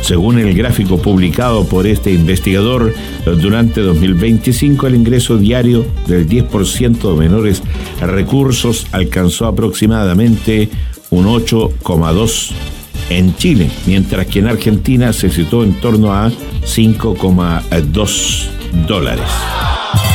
Según el gráfico publicado por este investigador, durante 2025 el ingreso diario del 10% de menores recursos alcanzó aproximadamente un 8,2 en Chile, mientras que en Argentina se situó en torno a $5,2.